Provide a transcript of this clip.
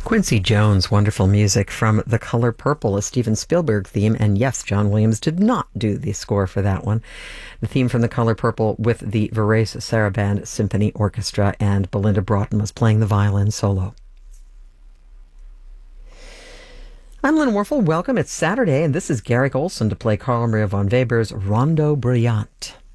Quincy Jones, wonderful music from The Color Purple, a Steven Spielberg theme. And yes, John Williams did not do the score for that one. The theme from The Color Purple with the Varese Sarabande Symphony Orchestra, and Belinda Broughton was playing the violin solo. I'm Lynn Warfel. Welcome. It's Saturday, and this is Garrick Olson to play Carl Maria von Weber's Rondo Brilliant.